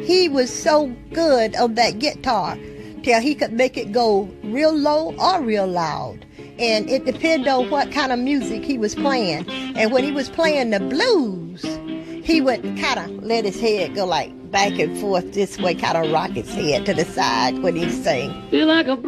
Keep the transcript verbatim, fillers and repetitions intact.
he was so good on that guitar till he could make it go real low or real loud. And it depended on what kind of music he was playing. And when he was playing the blues, he would kind of let his head go like back and forth this way, kind of rock his head to the side when he sang. Feel like a